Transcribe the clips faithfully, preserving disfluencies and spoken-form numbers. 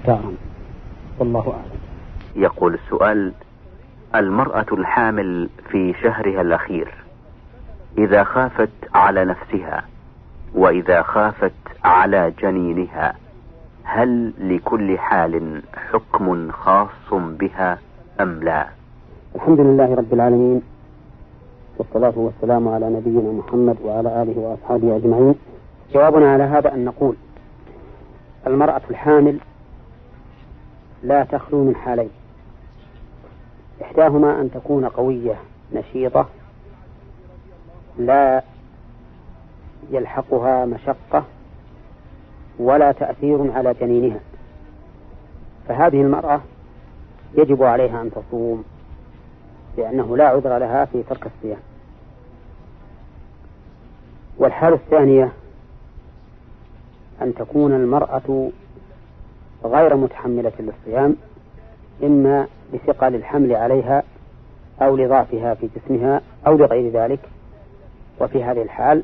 مختارا، والله أعلم. يقول السؤال: المرأة الحامل في شهرها الأخير إذا خافت على نفسها وإذا خافت على جنينها، هل لكل حال حكم خاص بها أم لا؟ الحمد لله رب العالمين، والصلاة والسلام على نبينا محمد وعلى آله وأصحابه أجمعين. جوابنا على هذا أن نقول: المرأة الحامل لا تخلو من حالين، إحداهما أن تكون قوية نشيطة لا يلحقها مشقة ولا تأثير على جنينها، فهذه المرأة يجب عليها أن تصوم، لأنه لا عذر لها في ترك الصيام. والحالة الثانية أن تكون المرأة غير متحملة للصيام، إما لثقل الحمل عليها أو لضعفها في جسمها أو لغير ذلك، وفي هذه الحال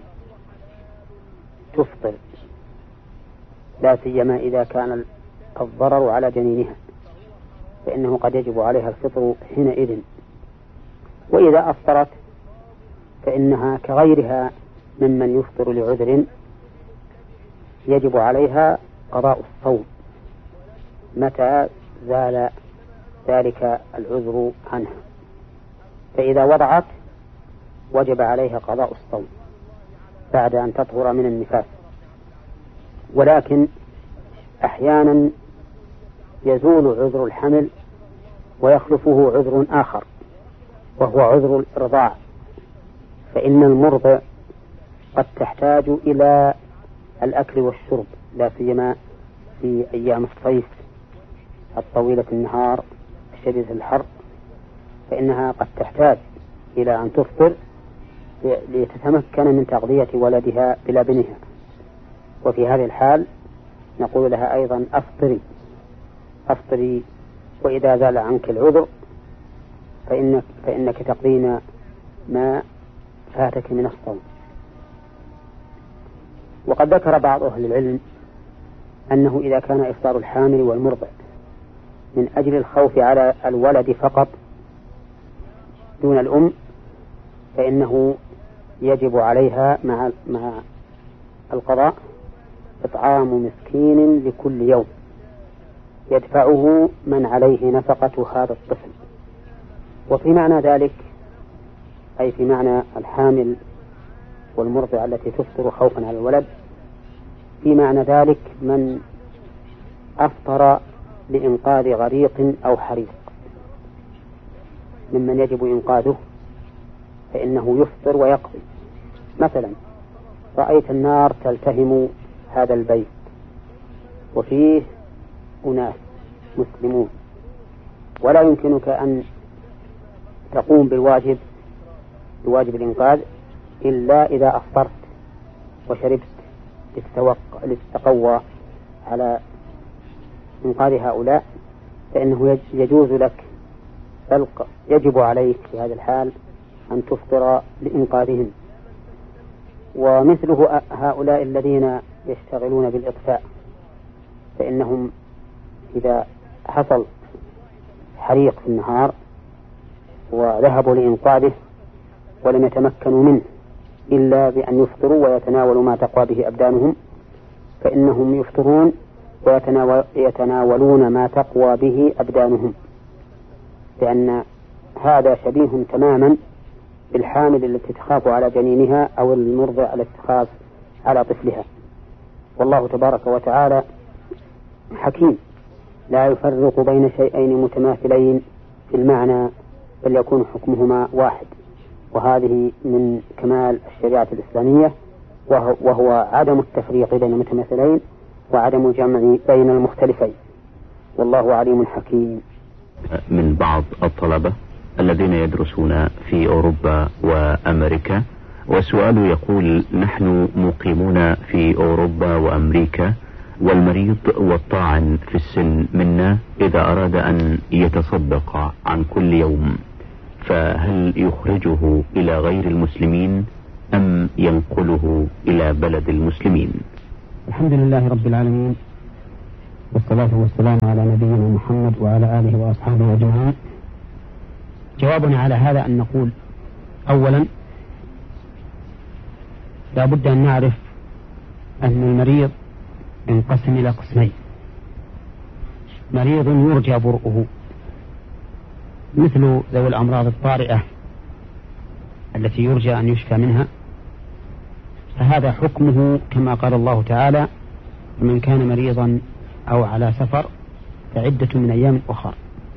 تفطر، لا سيما إذا كان الضرر على جنينها، فإنه قد يجب عليها الفطر حينئذ. وإذا أفطرت فإنها كغيرها ممن يفطر لعذر، يجب عليها قضاء الصوم متى زال ذلك العذر عنها. فإذا وضعت وجب عليها قضاء الصوم بعد أن تطهر من النفاس. ولكن أحيانا يزول عذر الحمل ويخلفه عذر آخر، وهو عذر الإرضاع، فإن المرضع قد تحتاج إلى الأكل والشرب، لا سيما في أيام الصيف الطويلة النهار الشديد الحر، فإنها قد تحتاج إلى أن تفطر لتتمكن من تغذية ولدها بلبنها. وفي هذه الحال نقول لها أيضا: أفطري أفطري وإذا زال عنك العذر فإنك, فإنك تقضين ما فاتك من الصوم. وقد ذكر بعض أهل العلم أنه إذا كان إفطار الحامل والمرضع من أجل الخوف على الولد فقط دون الأم، فإنه يجب عليها مع مع القضاء إطعام مسكين لكل يوم يدفعه من عليه نفقة هذا الطفل. وفي معنى ذلك، أي في معنى الحامل والمرضع التي تفطر خوفا على الولد، في معنى ذلك من أفطر لإنقاذ غريق أو حريق ممن يجب إنقاذه، فإنه يفطر ويقضي. مثلا رأيت النار تلتهم هذا البيت وفيه أناس مسلمون، ولا يمكنك أن تقوم بالواجب بواجب الإنقاذ إلا إذا أفطرت وشربت لتتقوى على إنقاذ هؤلاء، فإنه يجوز لك بل يجب عليك في هذا الحال أن تفطر لإنقاذهم. ومثله هؤلاء الذين يشتغلون بالإطفاء، فإنهم إذا حصل حريق في النهار وذهبوا لإنقاذه ولم يتمكنوا منه إلا بأن يفطروا ويتناولوا ما تقوى به أبدانهم، فإنهم يفطرون ويتناولون ما تقوى به أبدانهم، لأن هذا شبيه تماما بالحامل التي تخاف على جنينها أو المرضع التي تخاف على طفلها. والله تبارك وتعالى حكيم لا يفرق بين شيئين متماثلين في المعنى، بل يكون حكمهما واحد. وهذه من كمال الشريعة الإسلامية، وهو عدم التفريق بين المتماثلين وعدم الجمع بين المختلفين، والله عليم حكيم. من بعض الطلبة الذين يدرسون في أوروبا وأمريكا، والسؤال يقول: نحن مقيمون في أوروبا وأمريكا، والمريض والطاعن في السن منا إذا أراد أن يتصدق عن كل يوم، فهل يخرجه إلى غير المسلمين أم ينقله إلى بلد المسلمين؟ الحمد لله رب العالمين، والصلاة والسلام على نبينا محمد وعلى آله وأصحابه أجمعين. جوابنا على هذا أن نقول أولا لا بد أن نعرف أن المريض ينقسم إلى قسمين: مريض يرجى برؤه مثل ذوي الأمراض الطارئة التي يرجى أن يشفى منها، فهذا حكمه كما قال الله تعالى: من كان مريضا أو على سفر فعدة من أيام أخرى،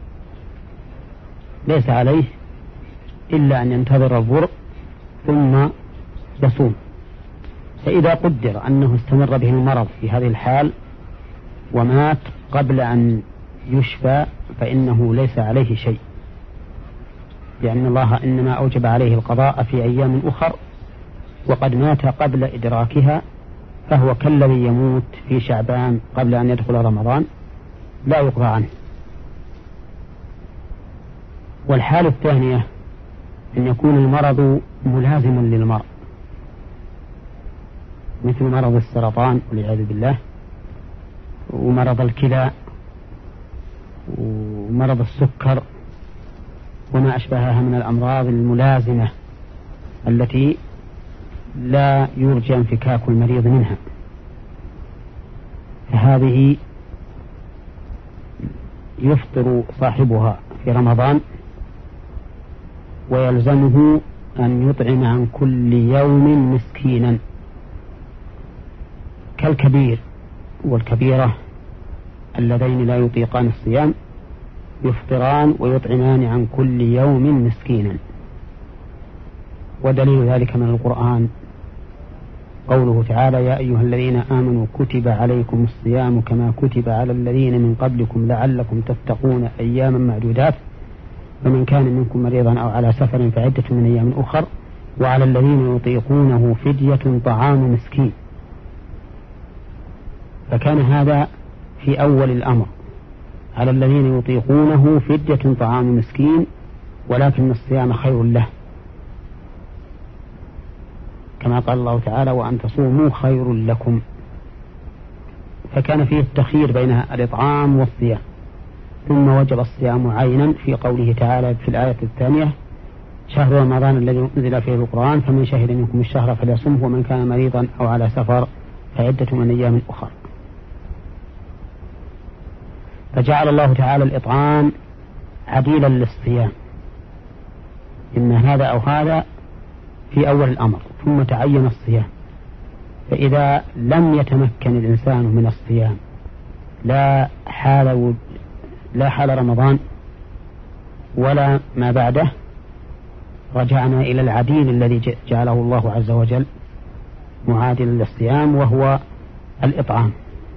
ليس عليه إلا أن ينتظر البرء ثم يصوم. فإذا قدر أنه استمر به المرض في هذه الحال ومات قبل أن يشفى فإنه ليس عليه شيء، لأن الله إنما أوجب عليه القضاء في أيام أخر، وقد مات قبل إدراكها، فهو كالذي يموت في شعبان قبل أن يدخل رمضان لا يقضى عنه. والحالة الثانية أن يكون المرض ملازما للمرء مثل مرض السرطان والعياذ بالله، ومرض الكلى، ومرض السكر، وما أشبهها من الأمراض الملازمة التي لا يرجى انفكاك المريض منها، فهذه يفطر صاحبها في رمضان ويلزمه أن يطعم عن كل يوم مسكينا، كالكبير والكبيرة اللذين لا يطيقان الصيام يفطران ويطعمان عن كل يوم مسكينا. ودليل ذلك من القرآن قوله تعالى: يا أيها الذين آمنوا كتب عليكم الصيام كما كتب على الذين من قبلكم لعلكم تتقون أياما معدودات، فمن كان منكم مريضا أو على سفر فعدة من أيام أخر، وعلى الذين يطيقونه فدية طعام مسكين. فكان هذا في أول الأمر، على الذين يطيقونه فدية طعام مسكين، ولكن الصيام خير له، كما قال الله تعالى: وأن تصوموا خير لكم. فكان فيه التخيير بين الإطعام والصيام، ثم وجب الصيام عينا في قوله تعالى في الآية الثانية: شهر رمضان الذي أنزل فيه القرآن فمن شهد منكم الشهر فليصمه ومن كان مريضا أو على سفر فعدة من أيام أخرى. فجعل الله تعالى الإطعام عديلا للصيام، إن هذا أو هذا في أول الأمر، ثم تعين الصيام. فإذا لم يتمكن الإنسان من الصيام لا حال لا حال رمضان ولا ما بعده، رجعنا إلى العديل الذي جعله الله عز وجل معادلا للصيام، وهو الإطعام.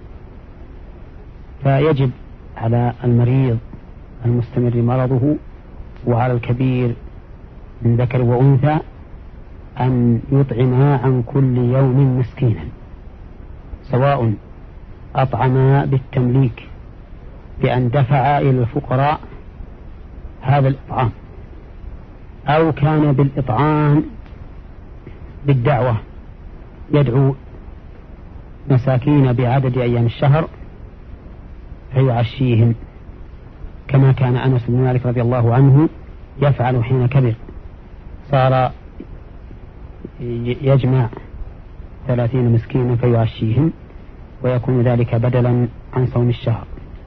فيجب على المريض المستمر مرضه وعلى الكبير من ذكر وأنثى أن يطعما عن كل يوم مسكينا، سواء أطعما بالتمليك بأن دفع إلى الفقراء هذا الإطعام، أو كان بالإطعام بالدعوة يدعو مساكين بعدد أيام الشهر فيعشيهم، كما كان أنس بن مالك رضي الله عنه يفعل حين كبر، صار يجمع ثلاثين مسكينا فيعشيهم، ويكون ذلك بدلا عن صوم الشهر.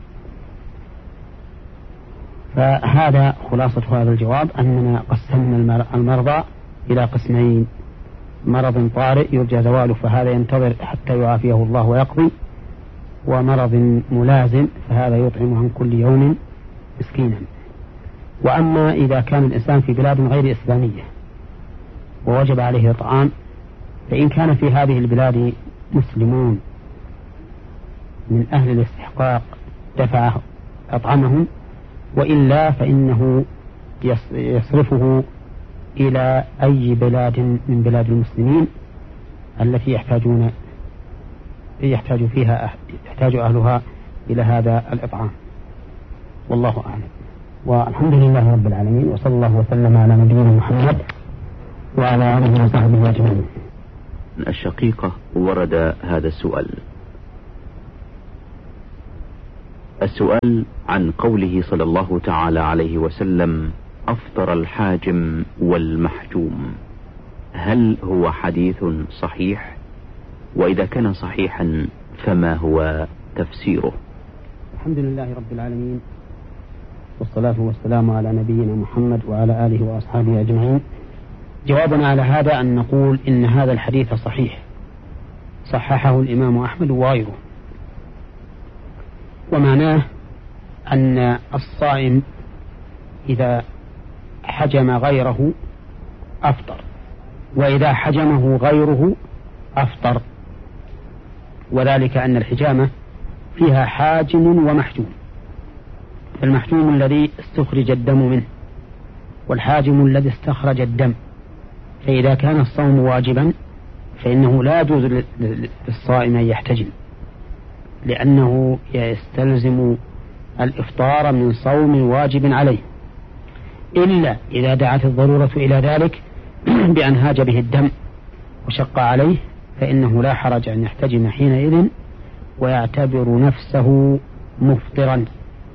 فهذا خلاصة هذا الجواب، أننا قسمنا المرضى إلى قسمين: مرض طارئ يرجى زواله فهذا ينتظر حتى يعافيه الله ويقضي، ومرض ملازم فهذا يطعم عن كل يوم مسكينا. وأما إذا كان الإنسان في بلاد غير إسلامية ووجب عليه الطعام، فإن كان في هذه البلاد مسلمون من أهل الاستحقاق دفع أطعمهم، وإلا فإنه يصرفه إلى أي بلاد من بلاد المسلمين التي يحتاجون يحتاج فيها يحتاج أهلها إلى هذا الإطعام. والله أعلم، والحمد لله رب العالمين، وصلى الله وسلم على نبينا محمد وعلى آله وصحبه أجمعين. الشقيقة ورد هذا السؤال: السؤال عن قوله صلى الله تعالى عليه وسلم: أفطر الحاجم والمحجوم، هل هو حديث صحيح؟ وإذا كان صحيحا فما هو تفسيره؟ الحمد لله رب العالمين، والصلاة والسلام على نبينا محمد وعلى آله وأصحابه أجمعين. جوابنا على هذا أن نقول إن هذا الحديث صحيح، صححه الإمام أحمد وغيره، ومعناه أن الصائم إذا حجم غيره أفطر، وإذا حجمه غيره أفطر، وذلك أن الحجامة فيها حاجم ومحجوم، فالمحجوم الذي استخرج الدم منه، والحاجم الذي استخرج الدم. فإذا كان الصوم واجبا فإنه لا يجوز للصائم أن يحتجم، لأنه يستلزم الإفطار من صوم واجب عليه، إلا إذا دعت الضرورة إلى ذلك بأن هاج به الدم وشق عليه، فإنه لا حرج أن يحتجم حينئذ ويعتبر نفسه مفطرا،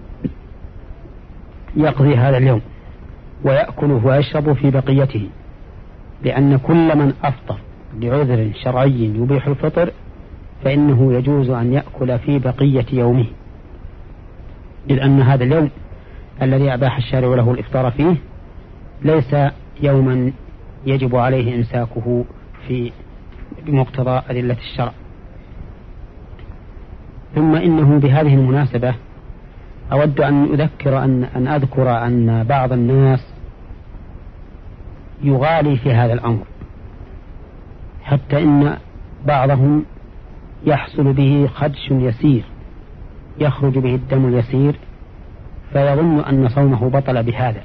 يقضي هذا اليوم ويأكل ويشرب في بقيته، لأن كل من أفطر لعذر شرعي يبيح الفطر فإنه يجوز أن يأكل في بقية يومه، إذ أن هذا اليوم الذي أباح الشارع له الإفطار فيه ليس يوما يجب عليه إمساكه في بمقتضى أدلة الشرع. ثم إنه بهذه المناسبة أود أن أذكر أن, أن أذكر أن بعض الناس يغالي في هذا الأمر، حتى إن بعضهم يحصل به خدش يسير يخرج به الدم اليسير فيظن أن صومه بطل بهذا،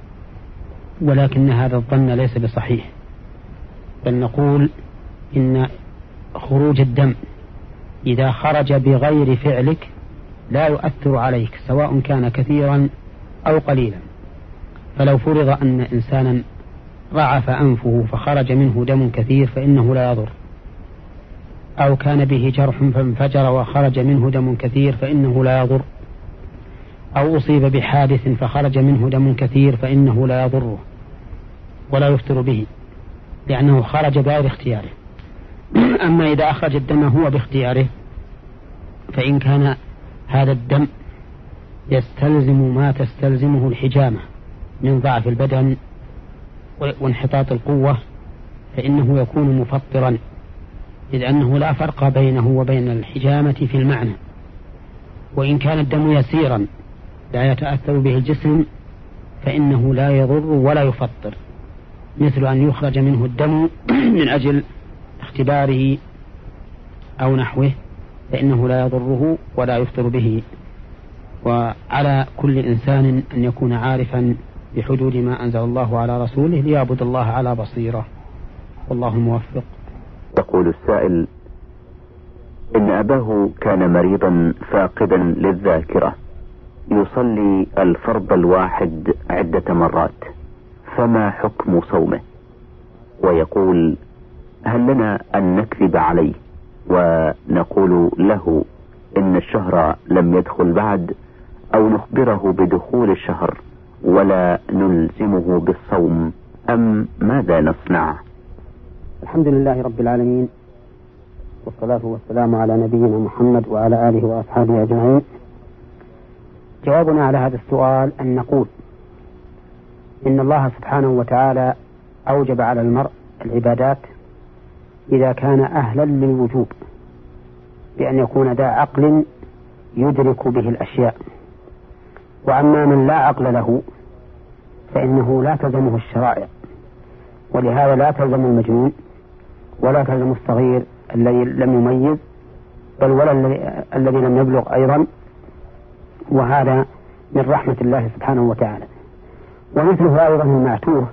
ولكن هذا الظن ليس بصحيح، بل نقول إن خروج الدم إذا خرج بغير فعلك لا يؤثر عليك سواء كان كثيرا أو قليلا. فلو فرض أن إنسانا رعف أنفه فخرج منه دم كثير فإنه لا يضر، أو كان به جرح فانفجر وخرج منه دم كثير فإنه لا يضر، أو أصيب بحادث فخرج منه دم كثير فإنه لا يضره ولا يفطر به، لأنه خرج بغير اختياره. أما إذا أخرج الدم هو باختياره فإن كان هذا الدم يستلزم ما تستلزمه الحجامة من ضعف البدن وانحطاط القوة فإنه يكون مفطرا، إذ أنه لا فرق بينه وبين الحجامة في المعنى. وإن كان الدم يسيرا لا يتأثر به الجسم فإنه لا يضر ولا يفطر، مثل أن يخرج منه الدم من أجل اختباره أو نحوه فإنه لا يضره ولا يفطر به. وعلى كل إنسان أن يكون عارفا بحدود ما أنزل الله على رسوله ليعبد الله على بصيرة، والله موفق. يقول السائل: إن أباه كان مريضا فاقدا للذاكرة، يصلي الفرض الواحد عدة مرات، فما حكم صومه؟ ويقول: هل لنا أن نكذب عليه ونقول له إن الشهر لم يدخل بعد، أو نخبره بدخول الشهر ولا نلزمه بالصوم، أم ماذا نصنع؟ الحمد لله رب العالمين، والصلاة والسلام على نبينا محمد وعلى آله وأصحابه أجمعين. جوابنا على هذا السؤال أن نقول إن الله سبحانه وتعالى أوجب على المرء العبادات إذا كان أهلا للوجوب، بأن يكون ذا عقل يدرك به الأشياء. وأما من لا عقل له فإنه لا تلزمه الشرائع، ولهذا لا تلزم المجنون ولا تلزم الصغير الذي لم يميز، بل ولا الذي لم يبلغ أيضا، وهذا من رحمة الله سبحانه وتعالى. ومثله أيضا المعتوه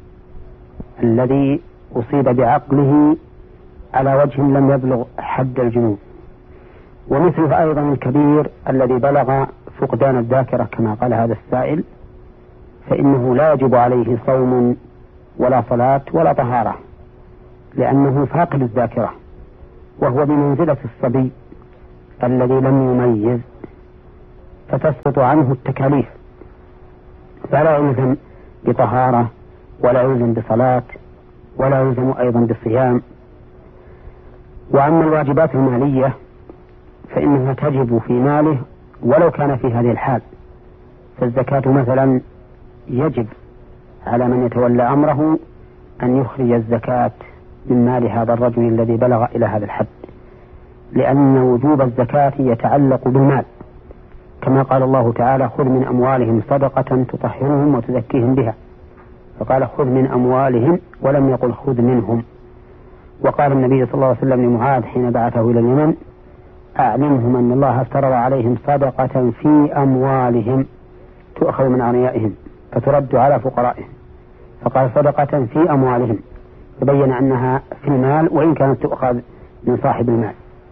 الذي أصيب بعقله على وجه لم يبلغ حد الجنون، ومثله أيضا الكبير الذي بلغ فقدان الذاكرة كما قال هذا السائل، فإنه لا يجب عليه صوم ولا صلاة ولا طهارة، لأنه فاقد الذاكرة، وهو بمنزلة الصبي الذي لم يميز. فتسقط عنه التكاليف، فلا يلزم بطهارة ولا يلزم بصلاة ولا يلزم أيضا بالصيام. وأما الواجبات المالية فإنها تجب في ماله ولو كان في هذه الحال، فالزكاة مثلا يجب على من يتولى أمره أن يخرج الزكاة من مال هذا الرجل الذي بلغ إلى هذا الحد، لأن وجوب الزكاة يتعلق بالمال، كما قال الله تعالى: خذ من أموالهم صدقة تطهرهم وتزكيهم بها، فقال خذ من أموالهم ولم يقل خذ منهم. وقال النبي صلى الله عليه وسلم لمعاذ حين بعثه إلى اليمن: أعلمهم أن الله افترض عليهم صدقة في أموالهم تؤخذ من أغنيائهم فترد على فقرائهم، فقال صدقة في أموالهم، فبين أنها في المال وإن كانت تؤخذ من صاحب المال.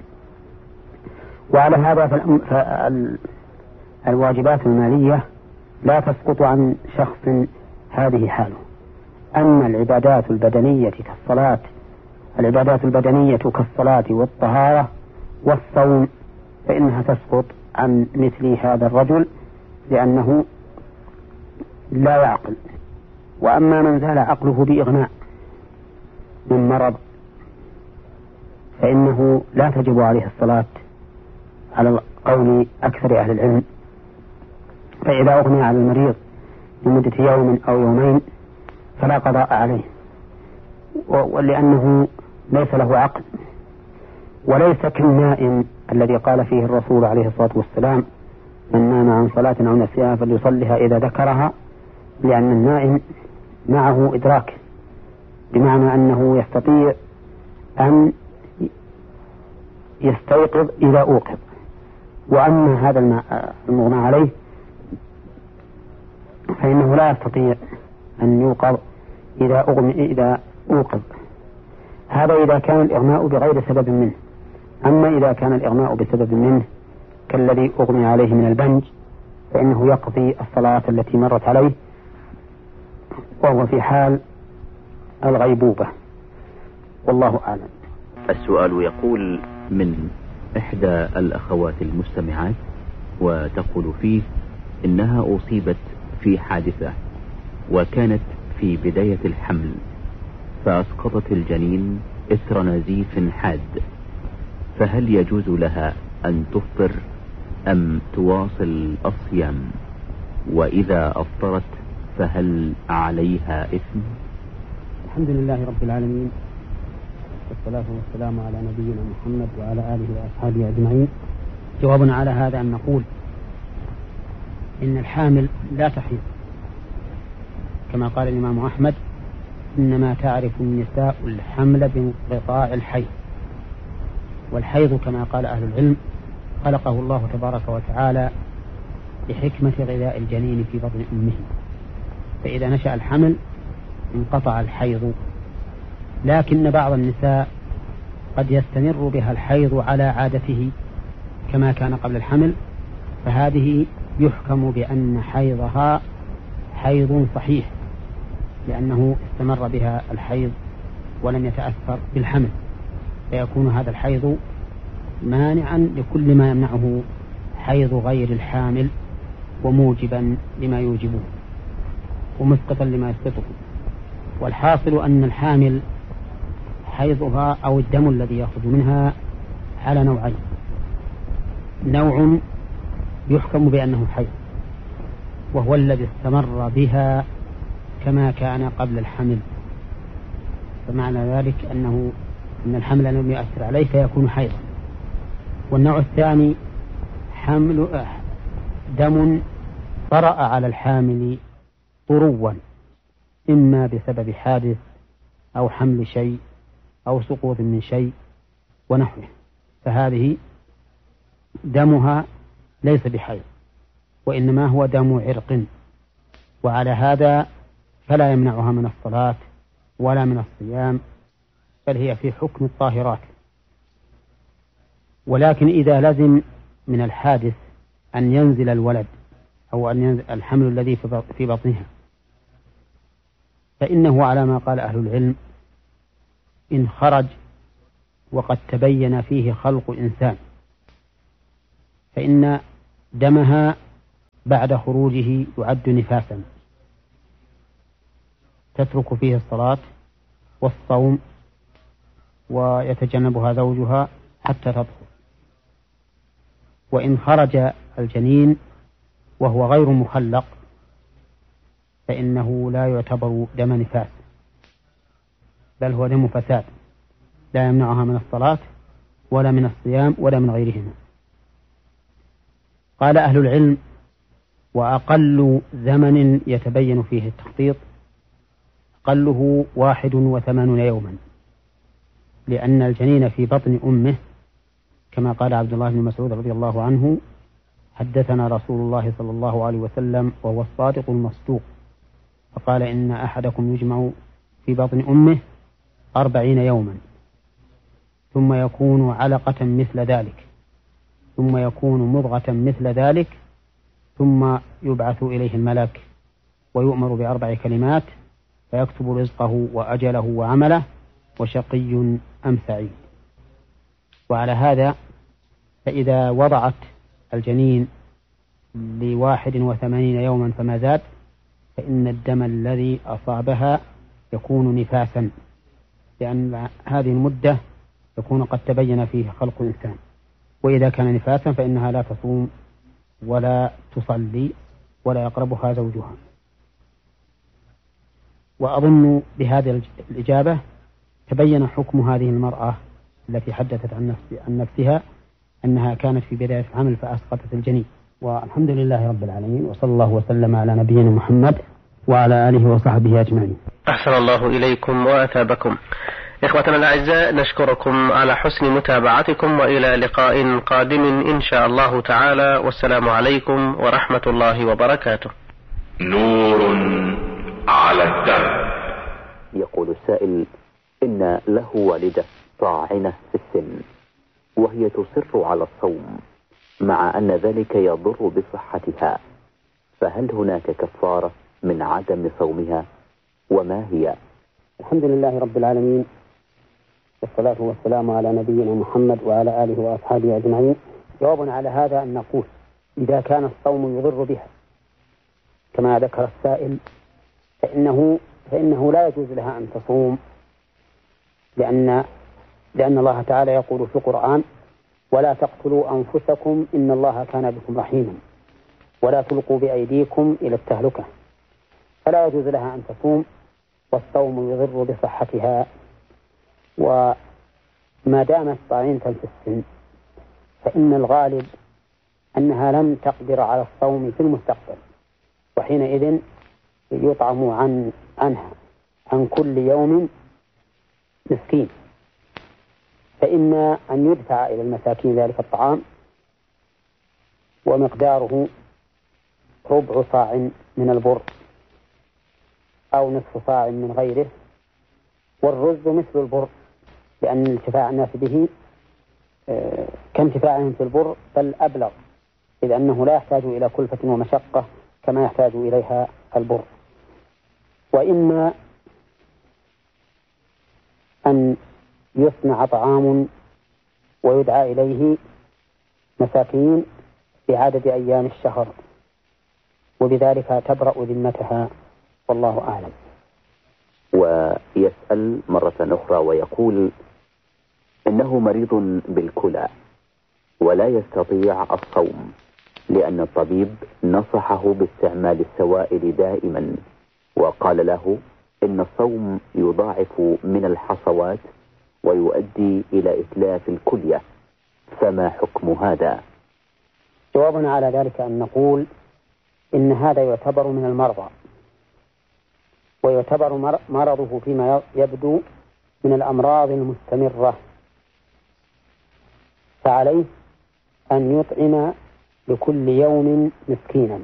وعلى هذا فالواجبات المالية لا تسقط عن شخص هذه حاله. أما العبادات البدنية كالصلاة العبادات البدنية كالصلاة والطهارة والصوم فإنها تسقط عن مثل هذا الرجل لأنه لا يعقل. وأما من زال عقله بإغناء من مرض فإنه لا تجب عليه الصلاة على قول أكثر أهل العلم، فإذا أغني على المريض لمدة يوم أو يومين فلا قضاء عليه، ولأنه ليس له عقل، وليس كالنائم الذي قال فيه الرسول عليه الصلاة والسلام: من نام عن صلاة أو نسيها فليصلها إذا ذكرها، لأن النائم معه إدراك، بمعنى أنه يستطيع أن يستيقظ إذا أوقظ. وأما هذا المغنى عليه فإنه لا يستطيع أن يوقظ إذا أغمي إذا أوقظ. هذا إذا كان الإغماء بغير سبب منه. أما إذا كان الإغماء بسبب منه كالذي أغمي عليه من البنج فإنه يقضي الصلاة التي مرت عليه وهو في حال الغيبوبة، والله أعلم. السؤال يقول من إحدى الأخوات المستمعات وتقول فيه إنها أصيبت في حادثة وكانت في بداية الحمل فأسقطت الجنين إثر نزيف حاد، فهل يجوز لها أن تفطر أم تواصل الصيام؟ وإذا أفطرت فهل عليها إثم؟ الحمد لله رب العالمين، والصلاة والسلام على نبينا محمد وعلى آله وأصحابه أجمعين. جوابنا على هذا أن نقول إن الحامل لا تحيض، كما قال الإمام أحمد: إنما تعرف النساء الحمل بانقطاع الحيض. والحيض كما قال أهل العلم خلقه الله تبارك وتعالى لحكمة غذاء الجنين في بطن أمه، فإذا نشأ الحمل انقطع الحيض. لكن بعض النساء قد يستمر بها الحيض على عادته كما كان قبل الحمل، فهذه يحكم بأن حيضها حيض صحيح، لأنه استمر بها الحيض ولم يتأثر بالحمل، فيكون هذا الحيض مانعا لكل ما يمنعه حيض غير الحامل، وموجبا لما يوجبه ومسقطا لما يسقطه. والحاصل أن الحامل حيضها أو الدم الذي يخرج منها على نوعين: نوع يحكم بأنه حيض وهو الذي استمر بها كما كان قبل الحمل، فمعنى ذلك أنه أن الحمل لم يؤثر عليه فيكون حيضا. والنوع الثاني حمل دم طرأ على الحامل طروا، إما بسبب حادث أو حمل شيء أو سقوط من شيء ونحوه، فهذه دمها ليس بحيض وإنما هو دم عرق، وعلى هذا فلا يمنعها من الصلاة ولا من الصيام، بل هي في حكم الطاهرات. ولكن إذا لزم من الحادث أن ينزل الولد أو أن ينزل الحمل الذي في بطنها، فإنه على ما قال أهل العلم إن خرج وقد تبين فيه خلق إنسان فإن دمها بعد خروجه يعد نفاسا تترك فيه الصلاة والصوم ويتجنبها زوجها حتى تطهر. وإن خرج الجنين وهو غير مخلق فإنه لا يعتبر دم نفاس، بل هو دم فساد لا يمنعها من الصلاة ولا من الصيام ولا من غيرهما. قال أهل العلم: وأقل زمن يتبين فيه التخطيط أقله واحد وثمانون يوما، لأن الجنين في بطن أمه كما قال عبد الله بن مسعود رضي الله عنه: حدثنا رسول الله صلى الله عليه وسلم وهو الصادق المصدوق فقال: إن أحدكم يجمع في بطن أمه أربعين يوما ثم يكون علقة مثل ذلك ثم يكون مضغة مثل ذلك ثم يبعث إليه الملك ويؤمر بأربع كلمات فيكتب رزقه وأجله وعمله وشقي أم سعيد. وعلى هذا فإذا وضعت الجنين لواحد وثمانين يوما فما زاد فإن الدم الذي أصابها يكون نفاسا، لأن هذه المدة يكون قد تبين فيه خلق الإنسان. وإذا كان نفاسا فإنها لا تصوم ولا تصلي ولا يقربها زوجها. وأظن بهذه الإجابة تبين حكم هذه المرأة التي حدثت عن, نفس عن نفسها أنها كانت في بداية الحمل فأسقطت الجنين. والحمد لله رب العالمين، وصلى الله وسلم على نبينا محمد وعلى آله وصحبه أجمعين. أحسن الله إليكم وأثابكم. إخوتنا الأعزاء، نشكركم على حسن متابعتكم، وإلى لقاء قادم إن شاء الله تعالى، والسلام عليكم ورحمة الله وبركاته. نور على الدرب. يقول السائل: إن له والدة طاعنة في السن وهي تصر على الصوم مع أن ذلك يضر بصحتها، فهل هناك كفارة من عدم صومها وما هي؟ الحمد لله رب العالمين، والصلاة والسلام على نبينا محمد وعلى آله وأصحابه أجمعين. جوابنا على هذا أن نقول: إذا كان الصوم يضر بها كما ذكر السائل فإنه, فإنه لا يجوز لها أن تصوم، لأن, لأن الله تعالى يقول في القرآن: ولا تقتلوا أنفسكم إن الله كان بكم رحيما ولا تلقوا بأيديكم إلى التهلكة، فلا يجوز لها أن تصوم، والصوم يضر بصحتها. وما دامت طاعنة في السن فإن الغالب أنها لم تقدر على الصوم في المستقبل، وحينئذ يطعم عن عنها عن كل يوم مسكين، فإما أن يدفع إلى المساكين ذلك الطعام ومقداره ربع صاع من البر أو نصف صاع من غيره، والرز مثل البر، لأن انتفاع الناس به كانتفاعهم في البر بل أبلغ، إذ أنه لا يحتاج إلى كلفة ومشقة كما يحتاج إليها البر. وإما أن يصنع طعام ويدعى إليه مساكين بعدد أيام الشهر، وبذلك تبرأ ذمتها، والله أعلم. ويسأل مرة أخرى ويقول: إنه مريض بالكلى ولا يستطيع الصوم، لأن الطبيب نصحه باستعمال السوائل دائما، وقال له إن الصوم يضاعف من الحصوات ويؤدي إلى إتلاف الكلية، فما حكم هذا؟ جوابنا على ذلك أن نقول إن هذا يعتبر من المرضى، ويعتبر مرضه فيما يبدو من الأمراض المستمرة، فعليه أن يطعم لكل يوم مسكينا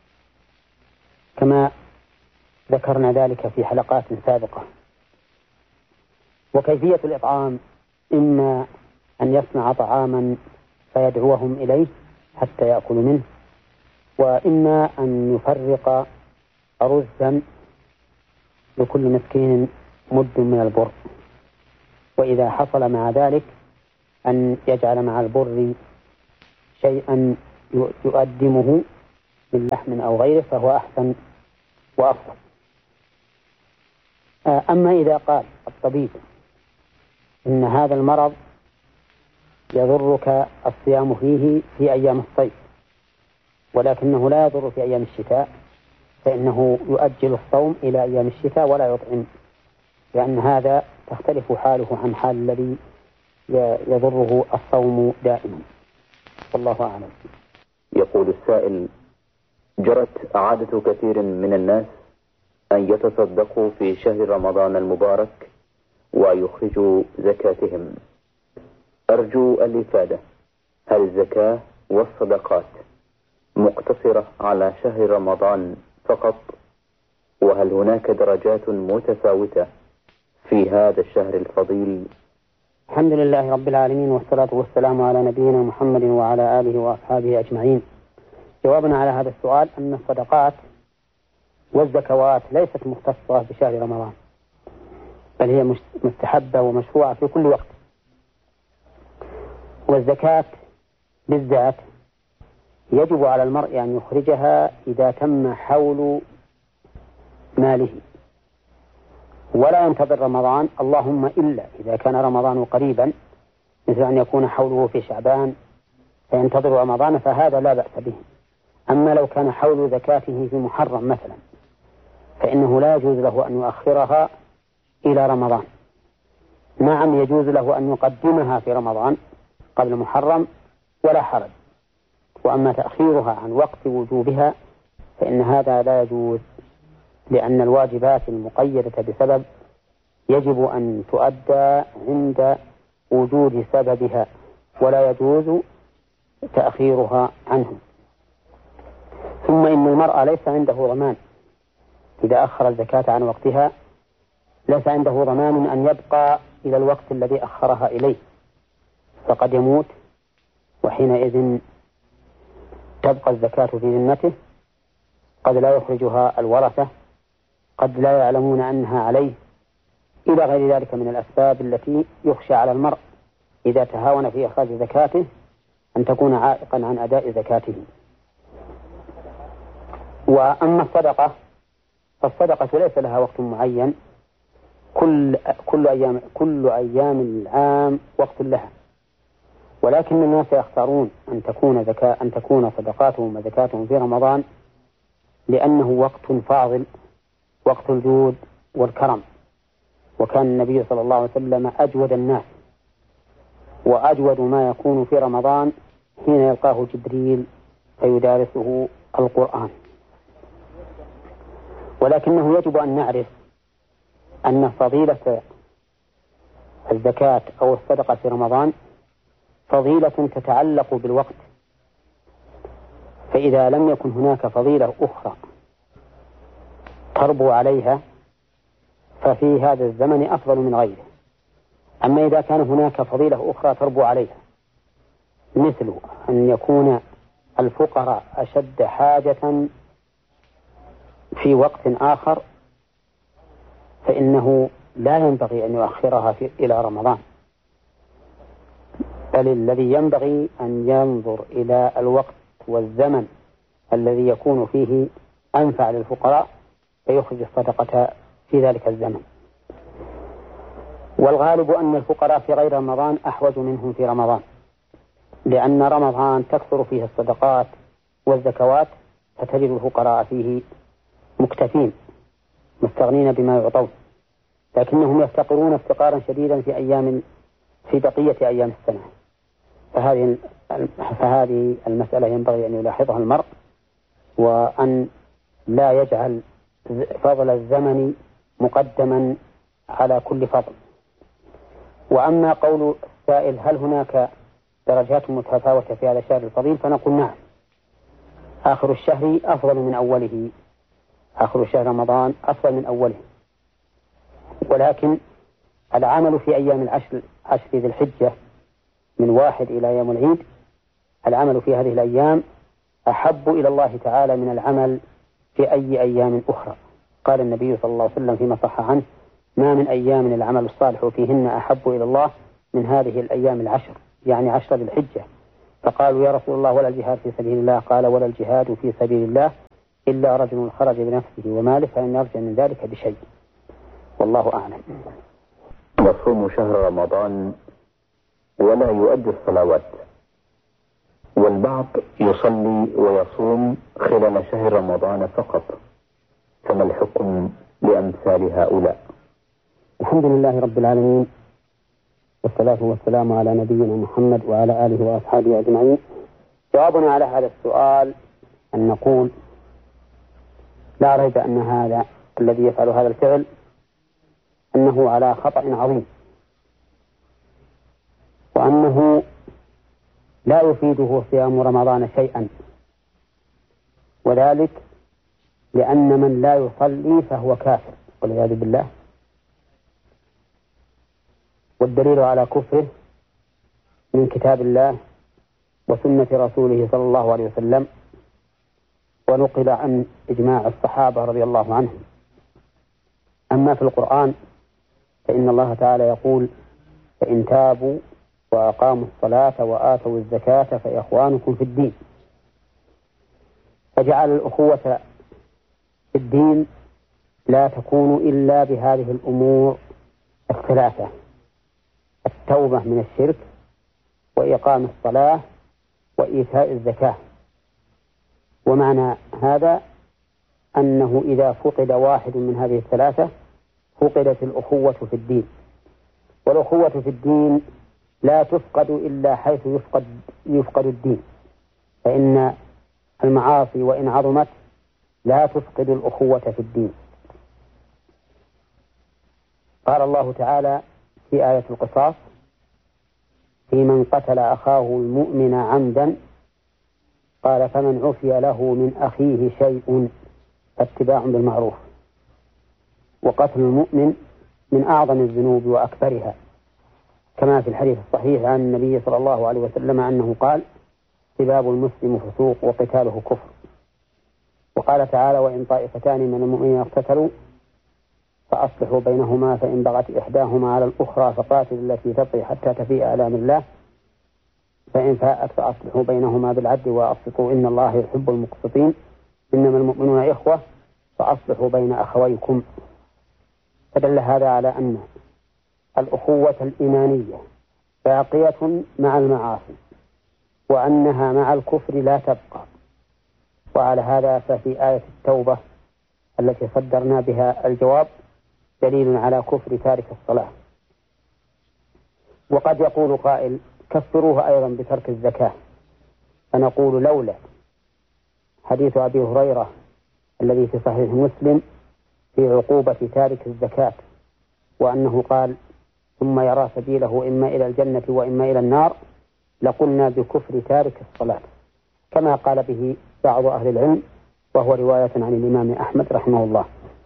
كما ذكرنا ذلك في حلقات سابقة. وكيفية الإطعام: إما أن يصنع طعاما فيدعوهم إليه حتى يأكلوا منه، وإما أن يفرق رزا لكل مسكين مد من البر، وإذا حصل مع ذلك أن يجعل مع البر شيئا يقدمه من لحم أو غيره فهو أحسن وأفضل. أما إذا قال الطبيب إن هذا المرض يضرك الصيام فيه في أيام الصيف ولكنه لا يضر في أيام الشتاء، فإنه يؤجل الصوم إلى أيام الشتاء ولا يطعم، لأن هذا تختلف حاله عن حال الذي يضره الصوم دائما. والله أعلم. يقول السائل: جرت عادة كثير من الناس أن يتصدقوا في شهر رمضان المبارك ويخرجوا زكاتهم. أرجو الإفادة: هل الزكاة والصدقات مقتصرة على شهر رمضان فقط، وهل هناك درجات متفاوتة في هذا الشهر الفضيل؟ الحمد لله رب العالمين، والصلاة والسلام على نبينا محمد وعلى آله وأصحابه أجمعين. جوابنا على هذا السؤال أن الصدقات والزكوات ليست مختصة بشهر رمضان، بل هي مستحبة ومشروعة في كل وقت. والزكاة بالذات يجب على المرء أن يخرجها إذا تم حول ماله، ولا ينتظر رمضان، اللهم إلا إذا كان رمضان قريبا، مثل أن يكون حوله في شعبان فينتظر رمضان، فهذا لا بأس به. أما لو كان حول زكاته في محرم مثلا فإنه لا يجوز له أن يؤخرها إلى رمضان. نعم يجوز له أن يقدمها في رمضان قبل محرم ولا حرج، وأما تأخيرها عن وقت وجوبها فإن هذا لا يجوز، لأن الواجبات المقيدة بسبب يجب أن تؤدى عند وجود سببها، ولا يجوز تأخيرها عنه. ثم إن المرأة ليس عنده ضمان إذا أخر الزكاة عن وقتها، ليس عنده ضمان أن يبقى إلى الوقت الذي أخرها إليه، فقد يموت وحينئذ تبقى الزكاة في ذمته، قد لا يخرجها الورثة، قد لا يعلمون أنها عليه، إلى غير ذلك من الأسباب التي يخشى على المرء إذا تهاون في إخراج زكاته أن تكون عائقا عن أداء زكاته. وأما الصدقة فالصدقة ليس لها وقت معين، كل كل أيام كل أيام العام وقت لها، ولكن الناس يختارون أن تكون زكاة أن تكون صدقاتهم وزكاتهم في رمضان، لأنه وقت فاضل، وقت الجود والكرم، وكان النبي صلى الله عليه وسلم أجود الناس، وأجود ما يكون في رمضان حين يلقاه جبريل فيدارسه القرآن. ولكنه يجب أن نعرف أن فضيلة الزكاة أو الصدقة في رمضان فضيلة تتعلق بالوقت، فإذا لم يكن هناك فضيلة أخرى تربو عليها ففي هذا الزمن أفضل من غيره. أما إذا كان هناك فضيلة أخرى تربو عليها، مثل أن يكون الفقراء أشد حاجة في وقت آخر، فإنه لا ينبغي أن يؤخرها في إلى رمضان، بل الذي ينبغي أن ينظر إلى الوقت والزمن الذي يكون فيه أنفع للفقراء فيخرج الصدقة في ذلك الزمن. والغالب أن الفقراء في غير رمضان أحوج منهم في رمضان، لأن رمضان تكثر فيه الصدقات والزكوات، فتجد الفقراء فيه مكتفين مستغنين بما يعطون، لكنهم يفتقرون افتقارا شديدا في أيام في بقية أيام السنة. فهذه فهذه المسألة ينبغي أن يلاحظها المرء، وأن لا يجعل فضل الزمن مقدما على كل فضل. وأما قول السائل هل هناك درجات متفاوتة في هذا الشهر الفضيل، فنقول نعم، آخر الشهر أفضل من أوله، آخر شهر رمضان أفضل من أوله، ولكن العمل في أيام العشر عشر ذي الحجة من واحد إلى يوم العيد، العمل في هذه الأيام أحب إلى الله تعالى من العمل في أي أيام أخرى. قال النبي صلى الله عليه وسلم فيما صح عنه: ما من أيام العمل الصالح فيهن أحب إلى الله من هذه الأيام العشر، يعني عشر ذي الحجة، فقالوا يا رسول الله ولا الجهاد في سبيل الله؟ قال ولا الجهاد في سبيل الله إلا رجل خرج بنفسه وماله فإن يرجع من ذلك بشيء، والله أعلم. يصوم شهر رمضان ولا يؤدي الصلوات، والبعض يصلي ويصوم خلال شهر رمضان فقط، فما الحكم لأمثال هؤلاء؟ الحمد لله رب العالمين، والصلاة والسلام على نبينا محمد وعلى آله وأصحابه أجمعين. جوابنا على هذا السؤال أن نقول لا ريب أن هذا الذي يفعل هذا الفعل أنه على خطأ عظيم، وأنه لا يفيده صيام رمضان شيئا، وذلك لأن من لا يصلي فهو كافر والعياذ بالله. والدليل على كفره من كتاب الله وسنة رسوله صلى الله عليه وسلم، ونقل عن إجماع الصحابة رضي الله عنهم. أما في القرآن فإن الله تعالى يقول فإن تابوا وأقاموا الصلاة وآتوا الزكاة فإخوانكم في الدين، فجعل الأخوة في الدين لا تكون إلا بهذه الأمور الثلاثة: التوبة من الشرك، وإقام الصلاة، وإيتاء الزكاة. ومعنى هذا أنه إذا فقد واحد من هذه الثلاثة فقدت الأخوة في الدين، والأخوة في الدين لا تفقد إلا حيث يفقد, يفقد الدين، فإن المعاصي وإن عظمت لا تفقد الأخوة في الدين. قال الله تعالى في آية القصاص في من قتل أخاه المؤمن عمدا قال فمن عفي له من أخيه شيء فاتباع بالمعروف. وقتل المؤمن من أعظم الذنوب وأكبرها، كما في الحديث الصحيح عن النبي صلى الله عليه وسلم أنه قال سباب المسلم فسوق وقتاله كفر. وقال تعالى وإن طائفتان من المؤمنين اقتتلوا فأصلحوا بينهما فإن بغت إحداهما على الأخرى فقاتلوا التي تبغي حتى تفيء إلى أمر الله فإن فاءت فأصلحوا بينهما بالعدل وأقسطوا إن الله يحب المقسطين إنما المؤمنون إخوة فأصلحوا بين أخويكم. فدل هذا على أن الأخوة الإيمانية باقية مع المعاصي، وأنها مع الكفر لا تبقى. وعلى هذا ففي آية التوبة التي صدرنا بها الجواب دليل على كفر تارك الصلاة. وقد يقول قائل كفروه أيضا بترك الزكاة، فنقول لولا حديث أبي هريرة الذي في صحيح مسلم في عقوبة تارك الزكاة، وأنه قال ثم يرى سبيله إما إلى الجنة وإما إلى النار، لقلنا بكفر تارك الصلاة، كما قال به بعض أهل العلم، وهو رواية عن الإمام أحمد رحمه الله.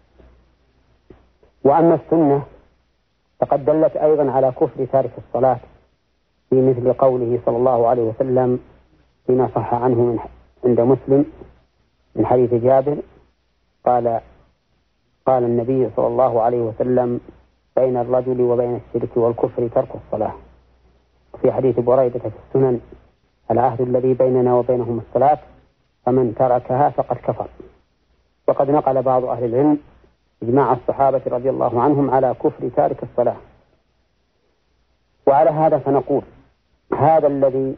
وأما السنة فقد دلت أيضا على كفر تارك الصلاة في مثل قوله صلى الله عليه وسلم فيما صح عنه من عند مسلم من حديث جابر قال قال النبي صلى الله عليه وسلم بين الرجل وبين الشرك والكفر ترك الصلاة. في حديث بريدة في السنن العهد الذي بيننا وبينهم الصلاة فمن تركها فقد كفر. وقد نقل بعض أهل العلم إجماع الصحابة رضي الله عنهم على كفر تارك الصلاة. وعلى هذا فنقول هذا الذي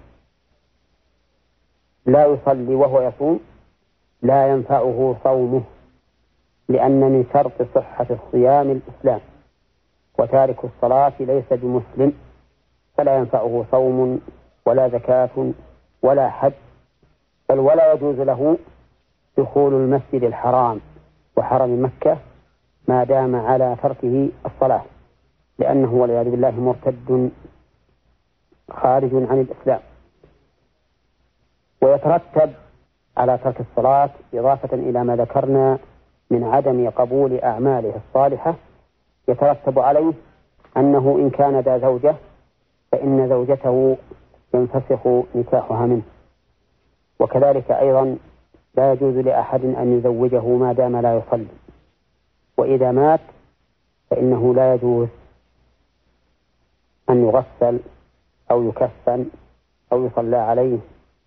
لا يصلي وهو يصوم لا ينفعه صومه، لأن من شرط صحة الصيام الإسلام، وتارك الصلاة ليس بمسلم، فلا ينفعه صوم ولا زكاة ولا حج، بل ولا يجوز له دخول المسجد الحرام وحرم مكة ما دام على تركه الصلاة، لأنه والعياذ بالله مرتد خارج عن الإسلام. ويترتب على ترك الصلاة إضافة إلى ما ذكرنا من عدم قبول أعماله الصالحة، يترتب عليه أنه إن كان ذا زوجة فإن زوجته ينفسخ نكاحها منه. وكذلك أيضا لا يجوز لأحد أن يزوجه ما دام لا يصلي، وإذا مات فإنه لا يجوز أن يغسل أو يكفن أو يصلى عليه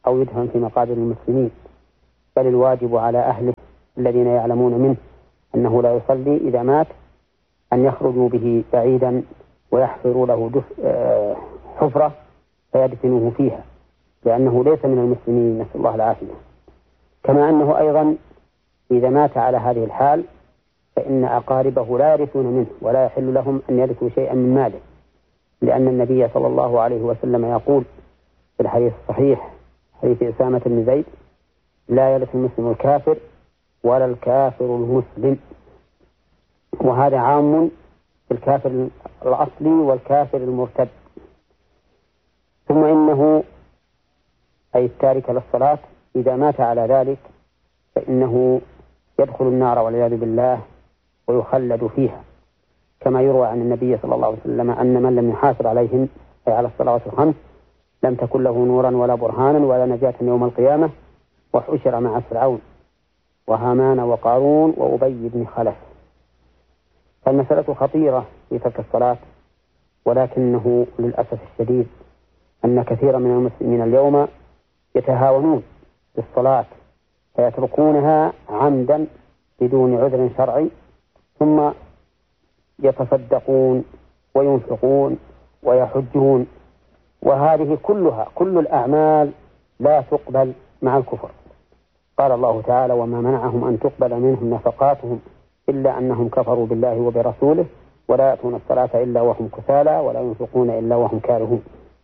أو يدفن في مقابر المسلمين، بل الواجب على أهله الذين يعلمون منه أنه لا يصلي إذا مات أن يخرجوا به بعيدا ويحفروا له حفرة فيدفنوه فيها، لأنه ليس من المسلمين، نسأل الله العافية. كما أنه أيضا إذا مات على هذه الحال فإن أقاربه لا يرثون منه ولا يحل لهم أن يرثوا شيئا من ماله، لأن النبي صلى الله عليه وسلم يقول في الحديث الصحيح حديث أسامة بن زيد: لا يرث المسلم الكافر ولا الكافر المسلم. وهذا عام في الكافر الأصلي والكافر المرتد. ثم إنه أي التارك للصلاة إذا مات على ذلك فإنه يدخل النار والعياذ بالله ويخلد فيها، كما يروى عن النبي صلى الله عليه وسلم أن من لم يحافظ عليهم أي على الصلوات الخمس لم تكن له نورا ولا برهانا ولا نجاة يوم القيامة، وحشر مع فرعون وهامان وقارون وأبي بن خلف. فالمسألة خطيرة في ترك الصلاة، ولكنه للأسف الشديد أن كثيرا من المسلمين اليوم يتهاونون بالصلاة فيتركونها عمدا بدون عذر شرعي، ثم يتصدقون وينفقون ويحجون، وهذه كلها كل الأعمال لا تقبل مع الكفر. قال الله تعالى: وما منعهم أن تقبل منهم نفقاتهم إلا أنهم كفروا بالله وبرسوله ولا يأتون الصلاة إلا وهم كسالى ولا ينفقون إلا وهم كارهون.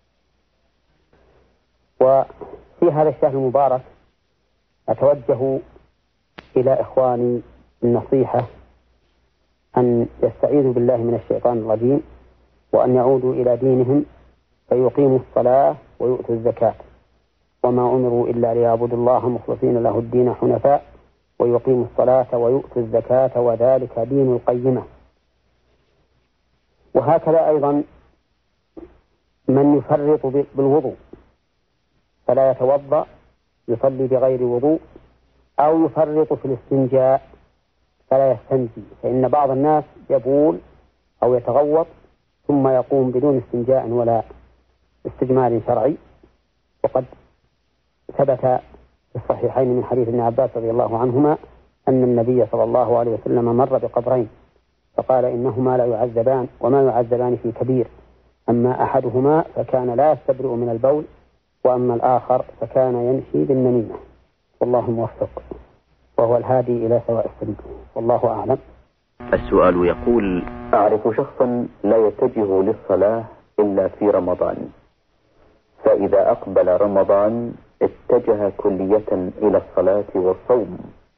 وفي هذا الشهر المبارك أتوجه إلى إخواني النصيحة أن يستعيذوا بالله من الشيطان الرجيم، وأن يعودوا إلى دينهم فيقيموا الصلاة ويؤتوا الزكاة، وما أمروا إلا ليعبدوا الله مخلصين له الدين حنفاء ويقيموا الصلاة ويؤتوا الزكاة وذلك دين القيمة. وهكذا أيضا من يفرط بالوضوء فلا يتوضأ يصلي بغير وضوء، أو يفرط في الاستنجاء فلا يستنجي، فإن بعض الناس يبول أو يتغوط ثم يقوم بدون استنجاء ولا استجمار شرعي. وقد ثبت في الصحيحين من حديث ابن عباس رضي الله عنهما أن النبي صلى الله عليه وسلم مر بقبرين فقال: إنهما لا يعذبان وما يعذبان في كبير، أما أحدهما فكان لا يستبرئ من البول، وأما الآخر فكان يمشي بالنميمة. والله موفق وهو الهادي إلى سواء السبيل، والله أعلم. السؤال يقول: أعرف شخصا لا يتجه للصلاة إلا في رمضان، فإذا أقبل رمضان اتجه كلية إلى الصلاة والصوم،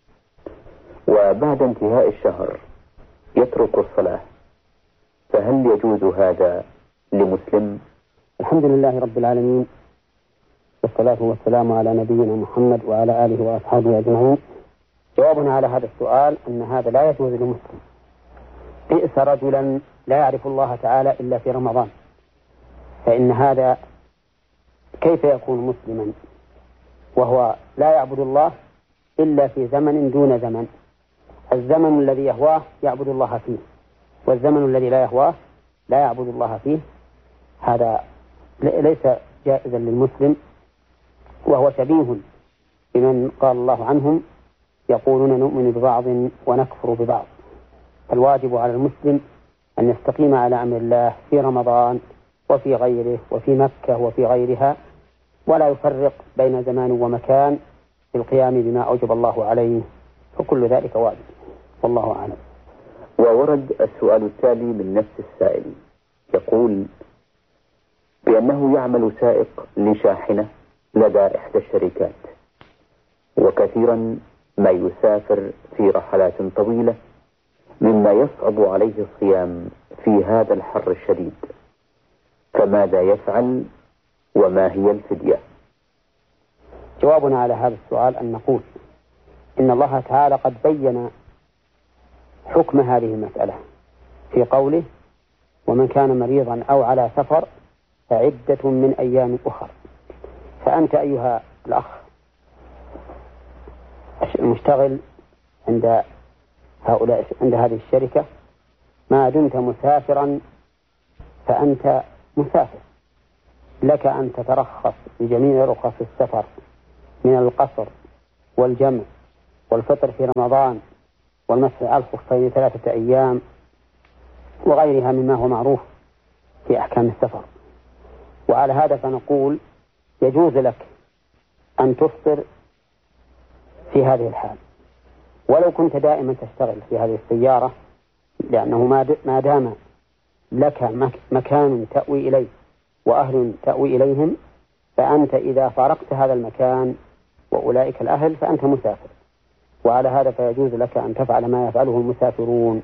وبعد انتهاء الشهر يترك الصلاة، فهل يجوز هذا لمسلم؟ الحمد لله رب العالمين، والصلاة والسلام على نبينا محمد وعلى آله وأصحابه أجمعين. جوابنا على هذا السؤال أن هذا لا يجوز لمسلم. بئس رجلا لا يعرف الله تعالى إلا في رمضان، فإن هذا كيف يكون مسلما وهو لا يعبد الله إلا في زمن دون زمن؟ الزمن الذي يهواه يعبد الله فيه، والزمن الذي لا يهواه لا يعبد الله فيه. هذا ليس جائزا للمسلم، وهو شبيه بمن قال الله عنهم: يقولون نؤمن ببعض ونكفر ببعض. فالواجب على المسلم أن يستقيم على أمر الله في رمضان وفي غيره وفي مكة وفي غيرها، ولا يفرق بين زمان ومكان في القيام بما أوجب الله عليه، فكل ذلك واجب، والله أعلم. وورد السؤال التالي من نفس السائل، يقول بأنه يعمل سائق لشاحنة لدى إحدى الشركات، وكثيرا ما يسافر في رحلات طويلة، مما يصعب عليه الصيام في هذا الحر الشديد، فماذا يفعل وما هي الفدية؟ جوابنا على هذا السؤال أن نقول إن الله تعالى قد بين حكم هذه المسألة في قوله: ومن كان مريضا أو على سفر فعدة من أيام أخر. فأنت أيها الأخ المشتغل عند هؤلاء عند هذه الشركة، ما دمت مسافرا فأنت مسافر، لك أن تترخص بجميع رخص السفر من القصر والجمع والفطر في رمضان والمسح على الخفين ثلاثة أيام وغيرها مما هو معروف في أحكام السفر. وعلى هذا فنقول يجوز لك أن تفطر في هذه الحال ولو كنت دائما تشتغل في هذه السيارة، لأنه ما دام لك مكان تأوي إليه وأهل تأوي إليهم فأنت إذا فارقت هذا المكان وأولئك الأهل فأنت مسافر. وعلى هذا فيجوز لك أن تفعل ما يفعله المسافرون،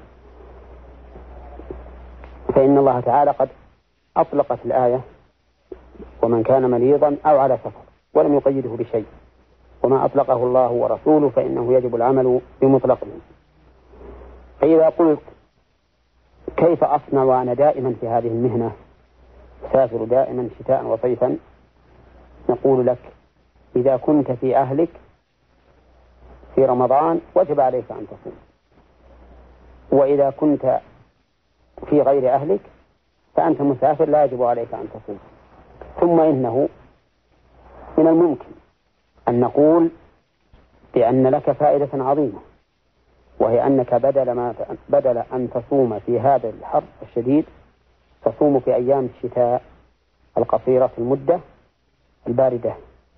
فإن الله تعالى قد أطلقت الآية ومن كان مريضا أو على سفر ولم يقيده بشيء، وما أطلقه الله ورسوله فإنه يجب العمل بمطلقه. فإذا قلت كيف أصنع وأنا دائما في هذه المهنة سافر دائما شتاء وصيفا، نقول لك إذا كنت في أهلك في رمضان وجب عليك أن تصوم، وإذا كنت في غير أهلك فأنت مسافر لا يجب عليك أن تصوم. ثم إنه من الممكن أن نقول بأن لك فائدة عظيمة، وهي أنك بدل, ما بدل أن تصوم في هذا الحر الشديد تصوم في أيام الشتاء القصيرة المدة الباردة،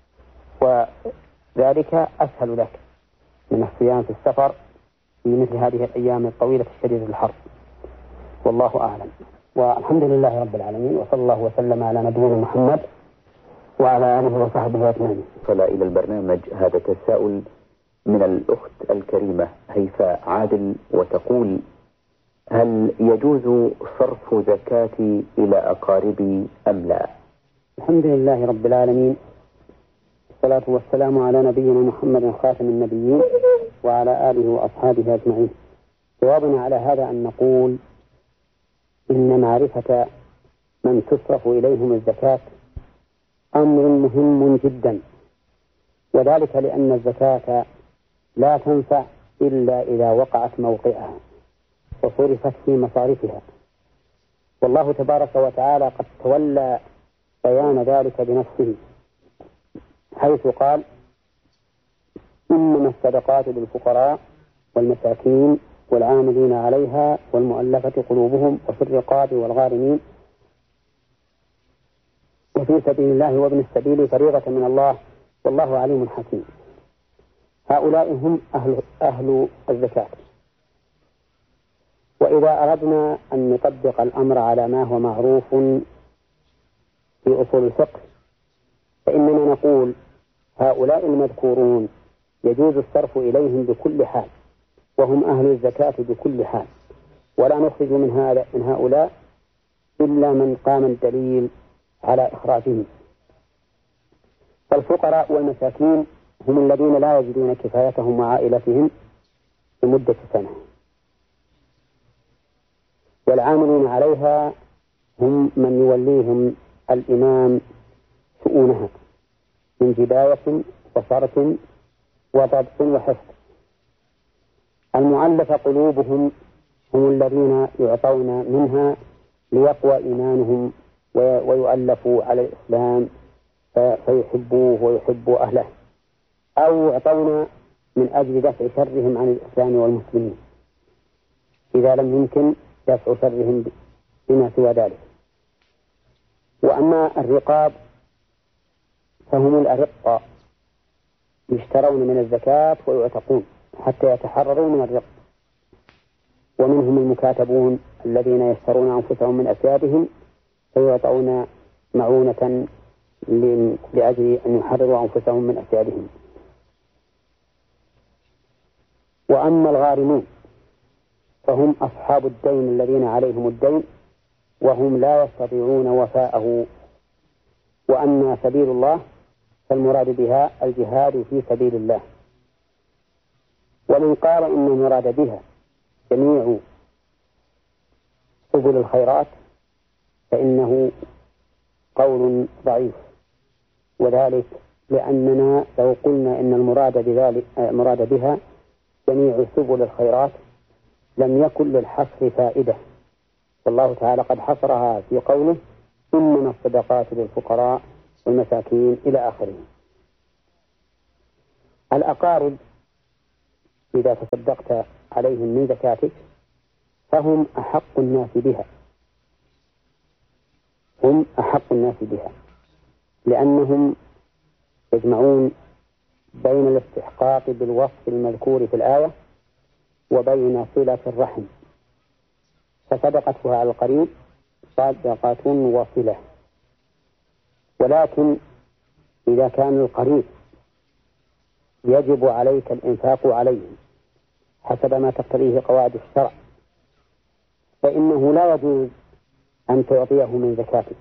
وذلك أسهل لك من الصيام في السفر في مثل هذه الأيام الطويلة الشديدة الحر. والله أعلم، والحمد لله رب العالمين، وصلى الله وسلم على نبينا محمد وعلى آله وصحبه أجمعين. وصل إلى البرنامج هذا التساؤل من الأخت الكريمة هيفاء عادل، وتقول: هل يجوز صرف زكاتي إلى أقاربي أم لا؟ الحمد لله رب العالمين، والصلاة والسلام على نبينا محمد خاتم النبيين وعلى آله وأصحابه أجمعين. جوابنا على هذا أن نقول إن معرفة من تصرف إليهم الزكاة أمر مهم جدا، وذلك لأن الزكاة لا تنفع إلا إذا وقعت موقعها وصرفت في مصارفها، والله تبارك وتعالى قد تولى بيان ذلك بنفسه حيث قال: إنما الصدقات للفقراء والمساكين والعاملين عليها والمؤلفة قلوبهم وفي الرقاب والغارمين وفي سبيل الله وابن السبيل فريضة من الله والله عليم حكيم. هؤلاء هم أهل, أهل الزكاة. وإذا أردنا أن نطبق الأمر على ما هو معروف في أصول الفقه فإننا نقول هؤلاء المذكورون يجوز الصرف إليهم بكل حال، وهم أهل الزكاة بكل حال، ولا نخرج من هؤلاء إلا من قام الدليل على إخراجهم. فالفقراء والمساكين هم الذين لا يجدون كفايتهم وعائلتهم لمدة سنة، والعاملين عليها هم من يوليهم الإمام شؤونها من جباية وصرف وضبط وحفظ. المؤلف قلوبهم هم الذين يعطون منها ليقوى إيمانهم ويؤلفوا على الإسلام فيحبوه ويحبوا أهله، أو يعطون من أجل دفع شرهم عن الإسلام والمسلمين إذا لم يمكن دفع شرهم بما سوى ذلك. وأما الرقاب فهم الأرقاء يشترون من الزكاة ويعتقون حتى يتحرروا من الرق، ومنهم المكاتبون الذين يشترون أنفسهم من أسيادهم فيعطون معونة لأجل أن يحرروا أنفسهم من أسيادهم. وأما الغارمون فهم أصحاب الدين الذين عليهم الدين وهم لا يستطيعون وفاءه. وأما سبيل الله فالمراد بها الجهاد في سبيل الله. ومن قال إن المراد بها جميع سبل الخيرات فإنه قول ضعيف، وذلك لأننا لو قلنا إن المراد بذلك مراد بها جميع سبل الخيرات لم يكن للحصر فائدة، والله تعالى قد حصرها في قوله: إنما الصدقات للفقراء والمساكين إلى آخره. الأقارب إذا تصدقت عليهم من زكاتك فهم أحق الناس بها، هم أحق الناس بها، لأنهم يجمعون بين الاستحقاق بالوصف المذكور في الآية وبين صلة الرحم، فصدقتها على القريب صدقة وصلة. ولكن إذا كان القريب يجب عليك الإنفاق عليه حسب ما تقتضيه قواعد الشرع، فإنه لا يجوز أن تعطيه من زكاتك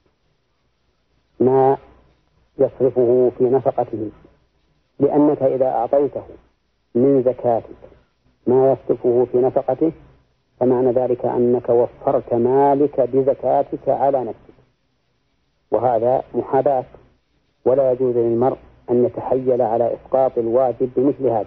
ما يصرفه في نفقته، لأنك إذا أعطيته من زكاتك ما يصرفه في نفقته فمعنى ذلك أنك وفرت مالك بزكاتك على نفسك، وهذا محاباة، ولا يجوز للمرء أن يتحيل على إسقاط الواجب بمثل هذا.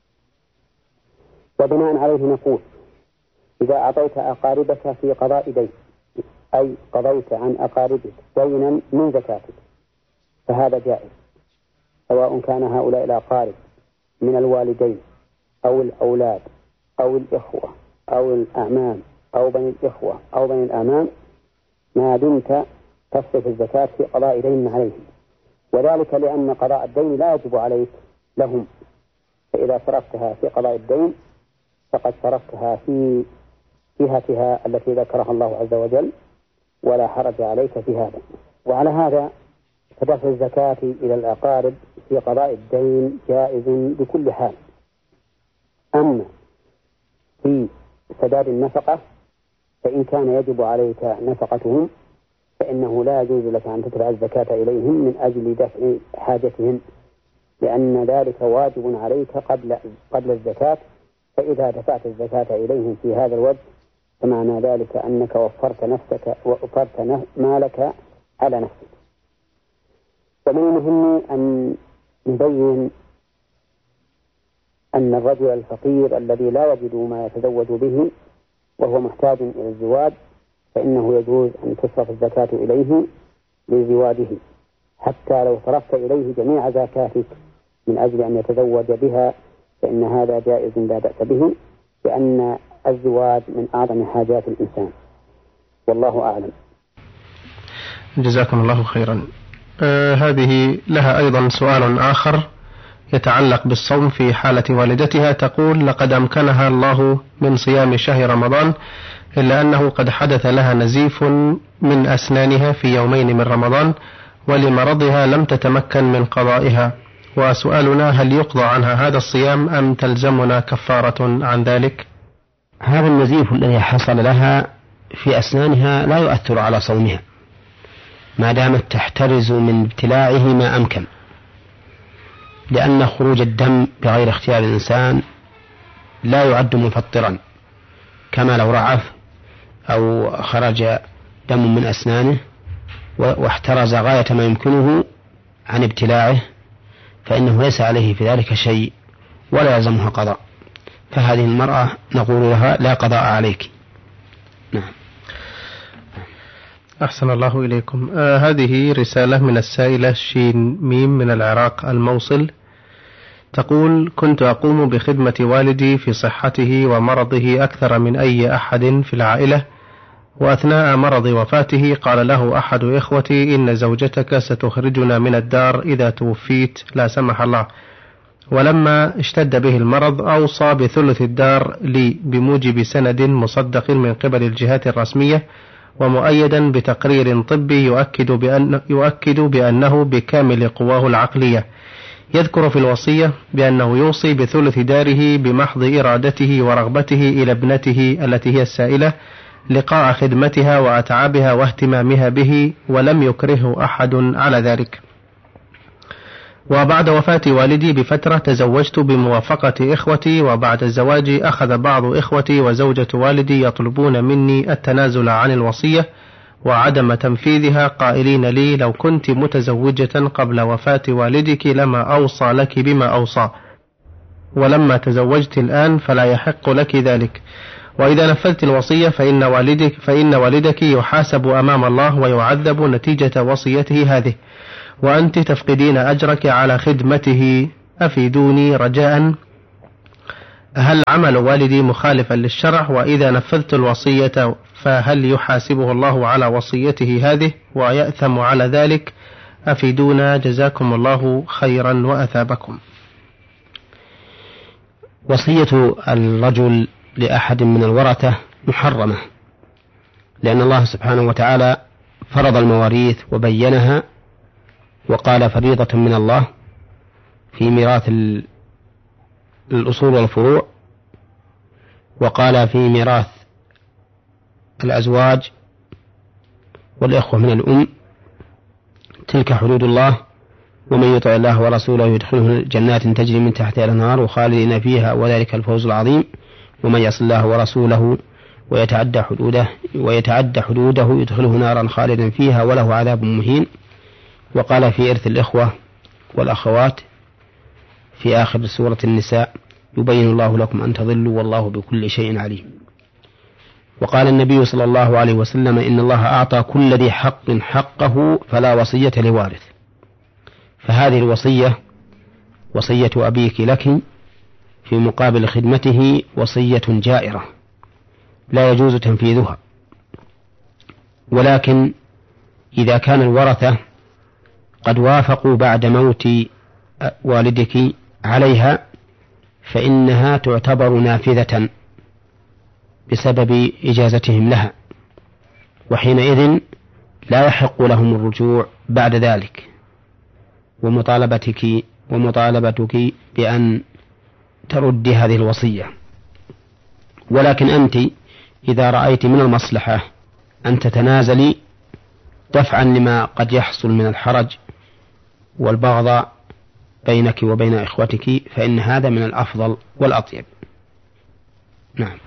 وبناء عليه نقول إذا أعطيت أقاربك في قضاء دين، أي قضيت عن أقاربك دينا من زكاتك، فهذا جائز، سواء كان هؤلاء الأقارب من الوالدين أو الأولاد أو الإخوة أو الأعمام أو بني الإخوة أو بني الأعمام، ما دمت تصرف الزكاة في قضاء دين عليهم، وذلك لأن قضاء الدين لا يجب عليك لهم، فإذا صرفتها في قضاء الدين فقد صرفتها في جهتها التي ذكرها الله عز وجل، ولا حرج عليك في هذا. وعلى هذا فدفع الزكاة إلى الأقارب في قضاء الدين جائز بكل حال. أما في سداد النفقة فإن كان يجب عليك نفقتهم فإنه لا يجوز لك أن تدفع الزكاة إليهم من أجل دفع حاجتهم، لأن ذلك واجب عليك قبل قبل الزكاة، فإذا دفعت الزكاة إليهم في هذا الوجه فمعنى ذلك أنك وفرت نفسك ووفرت مالك على نفسك. ومن المهم أن نبين أن الرجل الفقير الذي لا يجد ما يتزوج به وهو محتاج إلى الزواج فإنه يجوز أن تصرف الزكاة إليه لزواجه، حتى لو صرفت إليه جميع زكاتك من أجل أن يتزوج بها فإن هذا جائز لا بأس به، لأن الزواج من أعظم حاجات الإنسان، والله أعلم. جزاكم الله خيرا. آه هذه لها أيضا سؤال آخر يتعلق بالصوم في حالة والدتها، تقول: لقد أمكنها الله من صيام شهر رمضان إلا أنه قد حدث لها نزيف من أسنانها في يومين من رمضان، ولمرضها لم تتمكن من قضائها، وسؤالنا: هل يقضى عنها هذا الصيام أم تلزمنا كفارة عن ذلك؟ هذا النزيف الذي حصل لها في أسنانها لا يؤثر على صومها ما دامت تحترز من ابتلاعه ما أمكن، لأن خروج الدم بغير اختيار الإنسان لا يعد مفطرا، كما لو رعف أو خرج دم من أسنانه واحترز غاية ما يمكنه عن ابتلاعه فإنه ليس عليه في ذلك شيء ولا يلزمها قضاء، فهذه المرأة نقول لها لا قضاء عليك. نعم. أحسن الله إليكم. آه هذه رسالة من السائلة شين ميم من العراق الموصل، تقول: كنت أقوم بخدمة والدي في صحته ومرضه أكثر من أي أحد في العائلة، وأثناء مرض وفاته قال له أحد إخوتي: إن زوجتك ستخرجنا من الدار إذا توفيت لا سمح الله. ولما اشتد به المرض أوصى بثلث الدار لي بموجب سند مصدق من قبل الجهات الرسمية ومؤيدا بتقرير طبي يؤكد, بأن يؤكد بأنه بكامل قواه العقلية. يذكر في الوصية بأنه يوصي بثلث داره بمحض إرادته ورغبته إلى ابنته التي هي السائلة لقاء خدمتها وأتعابها واهتمامها به، ولم يكرهه أحد على ذلك. وبعد وفاة والدي بفترة تزوجت بموافقة إخوتي، وبعد الزواج أخذ بعض إخوتي وزوجة والدي يطلبون مني التنازل عن الوصية وعدم تنفيذها، قائلين لي: لو كنت متزوجة قبل وفاة والدك لما أوصى لك بما أوصى، ولما تزوجت الآن فلا يحق لك ذلك، وإذا نفذت الوصية فإن والدك, فإن والدك يحاسب أمام الله ويعذب نتيجة وصيته هذه، وأنت تفقدين أجرك على خدمته أفيدوني رجاء، هل عمل والدي مخالفا للشرع؟ وإذا نفذت الوصية فهل يحاسبه الله على وصيته هذه ويأثم على ذلك؟ أفيدونا جزاكم الله خيرا وأثابكم. وصية الرجل لأحد من الورثة محرمة، لأن الله سبحانه وتعالى فرض المواريث وبينها وقال فريضة من الله في ميراث الأصول والفروع، وقال في ميراث الأزواج والإخوة من الأم تلك حدود الله ومن يطع الله ورسوله يدخله جنات تجري من تحتها الأنهار وخالدين فيها وذلك الفوز العظيم ومن يعص الله ورسوله ويتعدى حدوده ويتعدى حدوده يدخله نارا خالدا فيها وله عذاب مهين. وقال في إرث الإخوة والأخوات في آخر سورة النساء يبين الله لكم أن تضلوا والله بكل شيء عليم. وقال النبي صلى الله عليه وسلم إن الله أعطى كل ذي حق حقه فلا وصية لوارث. فهذه الوصية وصية أبيك لك في مقابل خدمته وصية جائرة لا يجوز تنفيذها، ولكن إذا كان الورثة قد وافقوا بعد موت والدك عليها فإنها تعتبر نافذة بسبب إجازتهم لها، وحينئذ لا يحق لهم الرجوع بعد ذلك ومطالبتك ومطالبتك بأن تردي هذه الوصية. ولكن أنت إذا رأيت من المصلحة أن تتنازلي دفعا لما قد يحصل من الحرج والبغض بينك وبين إخوتك فإن هذا من الأفضل والأطيب. نعم.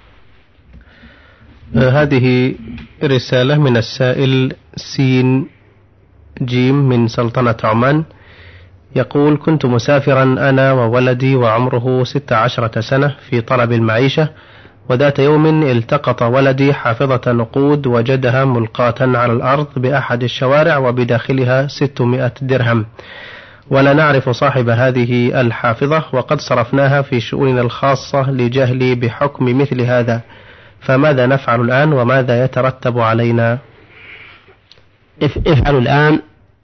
هذه رسالة من السائل سين جيم من سلطنة عمان، يقول: كنت مسافرا أنا وولدي وعمره ست عشرة سنة في طلب المعيشة، وذات يوم التقط ولدي حافظة نقود وجدها ملقاة على الأرض بأحد الشوارع وبداخلها ستمائة درهم، ولا نعرف صاحب هذه الحافظة وقد صرفناها في شؤوننا الخاصة لجهلي بحكم مثل هذا، فماذا نفعل الآن وماذا يترتب علينا؟ افعلوا الآن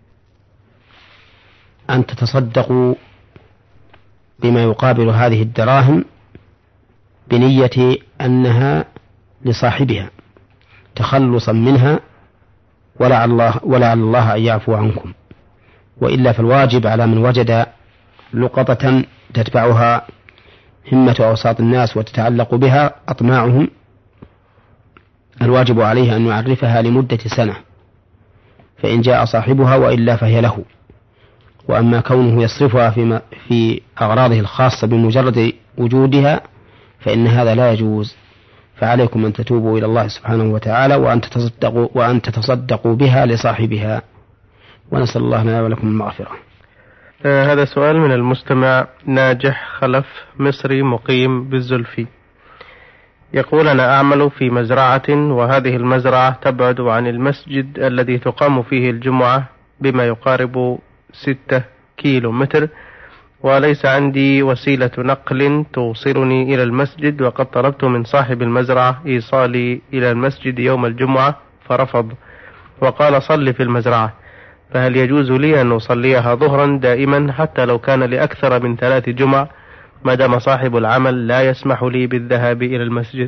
أن تتصدقوا بما يقابل هذه الدراهم بنية أنها لصاحبها تخلصا منها ولعل الله, ولعل الله أن يعفو عنكم، وإلا فالواجب على من وجد لقطة تتبعها همة أوساط الناس وتتعلق بها أطماعهم الواجب عليه أن يعرفها لمدة سنة، فإن جاء صاحبها وإلا فهي له. وأما كونه يصرفها في, في أغراضه الخاصة بمجرد وجودها فإن هذا لا يجوز، فعليكم أن تتوبوا إلى الله سبحانه وتعالى وأن تتصدقوا, وأن تتصدقوا بها لصاحبها، ونسأل الله لنا ولكم المغفرة. آه هذا سؤال من المستمع ناجح خلف مصري مقيم بالزلفي، يقول: أنا أعمل في مزرعة وهذه المزرعة تبعد عن المسجد الذي تقام فيه الجمعة بما يقارب ستة كيلو متر، وليس عندي وسيلة نقل توصلني إلى المسجد، وقد طلبت من صاحب المزرعة إيصالي إلى المسجد يوم الجمعة فرفض وقال صل في المزرعة، فهل يجوز لي أن أصليها ظهرا دائما حتى لو كان لأكثر من ثلاث جمع ما دام صاحب العمل لا يسمح لي بالذهاب إلى المسجد؟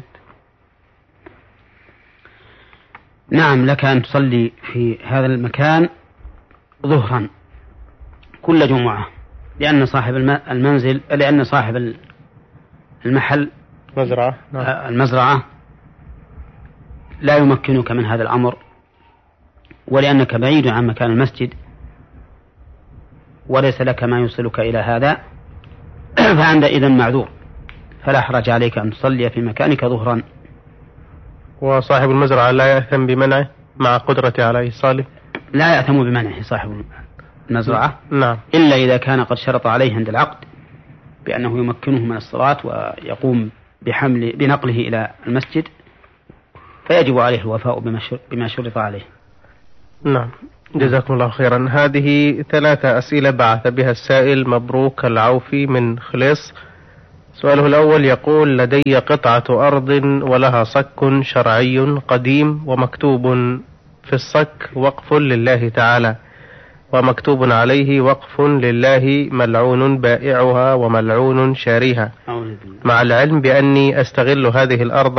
نعم، لك أن تصلي في هذا المكان ظهرا كل جمعة، لأن صاحب المنزل لأن صاحب المحل مزرعة المزرعة لا يمكنك من هذا الأمر، ولأنك بعيد عن مكان المسجد وليس لك ما يوصلك إلى هذا، فأنت إذن معذور، فلا حرج عليك أن تصلي في مكانك ظهرا. وصاحب المزرعة لا يأثم بمنعه مع قدرته على إيصاله؟ لا يأثم بمنعه صاحب المزرعة، نعم، إلا إذا كان قد شرط عليه عند العقد بأنه يمكنه من الصلاة ويقوم بحمل بنقله إلى المسجد، فيجب عليه الوفاء بما شرط عليه. نعم. جزاكم الله خيرا. هذه ثلاثة أسئلة بعث بها السائل مبروك العوفي من خليص. سؤاله الأول يقول: لدي قطعة أرض ولها صك شرعي قديم، ومكتوب في الصك وقف لله تعالى، ومكتوب عليه وقف لله ملعون بائعها وملعون شاريها، مع العلم بأني أستغل هذه الأرض